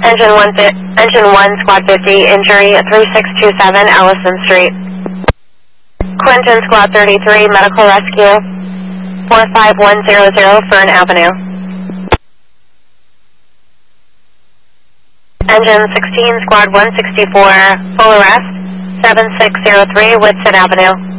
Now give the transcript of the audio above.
Engine 1, Squad 50, injury 3627 Ellison Street. Clinton, Squad 33, medical rescue 45100 Fern Avenue. Engine 16, Squad 164, full arrest 7603 Whitsett Avenue.